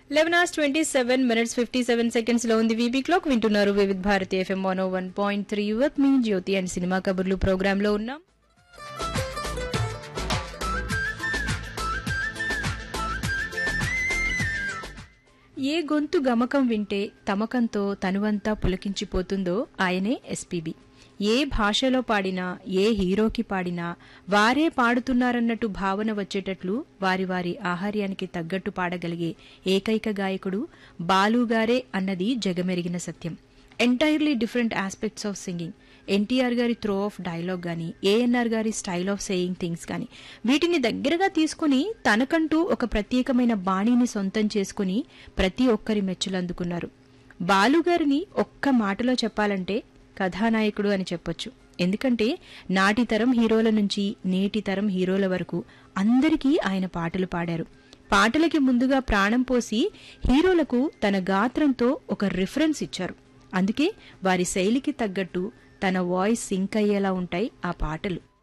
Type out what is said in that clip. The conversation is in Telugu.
11:27 లో ఉంది వీబీ క్లాక్. వింటున్నారు వివిధ Bharati FM 101.3 with me Jyothi and cinema కబుర్లు ప్రోగ్రామ్ లో ఉన్నాం. ఏ గొంతు గమకం వింటే తమకంతో తనువంతా పులకించిపోతుందో ఆయనే ఎస్పీబీ. ఏ భాషలో పాడినా, ఏ హీరోకి పాడినా వారే పాడుతున్నారన్నట్టు భావన వచ్చేటట్లు వారి వారి ఆహార్యానికి తగ్గట్టు పాడగలిగే ఏకైక గాయకుడు బాలుగారే అన్నది జగమెరిగిన సత్యం. Entirely different aspects of singing, NTR గారి త్రో ఆఫ్ డైలాగ్ గాని, ఏఎన్ఆర్ గారి స్టైల్ ఆఫ్ సేయింగ్ థింగ్స్ గాని, వీటిని దగ్గరగా తీసుకుని తనకంటూ ఒక ప్రత్యేకమైన బాణీని సొంతం చేసుకుని ప్రతి ఒక్కరి మెచ్చులు అందుకున్నారు. బాలుగారిని ఒక్క మాటలో చెప్పాలంటే కథానాయకుడు అని చెప్పొచ్చు. ఎందుకంటే నాటి తరం హీరోల నుంచి నేటి తరం హీరోల వరకు అందరికీ ఆయన పాటలు పాడారు. పాటలకి ముందుగా ప్రాణం పోసి హీరోలకు తన గాత్రంతో ఒక రిఫరెన్స్ ఇచ్చారు. అందుకే వారి శైలికి తగ్గట్టు తన వాయిస్ సింక్ అయ్యేలా ఉంటాయి ఆ పాటలు.